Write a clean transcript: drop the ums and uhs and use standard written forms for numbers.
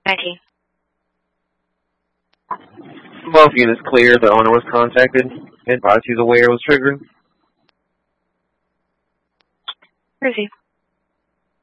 19. Both units clear. The owner was contacted. Advised he's aware it was triggering. Receive.